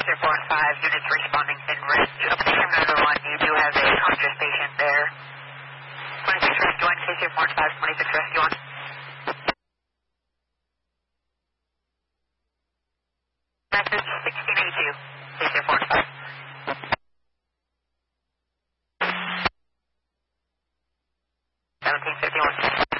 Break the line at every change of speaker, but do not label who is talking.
Chaser 4 and 5, units responding in red. Up to another one, you do have a Conjure station there. 26 Rescue 1, Chaser 4 and 5, 26 Rescue 1. Message 1682, Chaser 4 and 5. 1751.